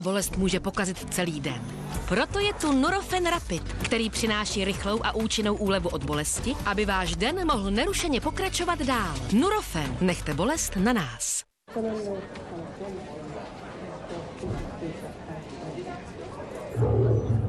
Bolest může pokazit celý den. Proto je tu Nurofen Rapid, který přináší rychlou a účinnou úlevu od bolesti, aby váš den mohl nerušeně pokračovat dál. Nurofen, nechte bolest na nás.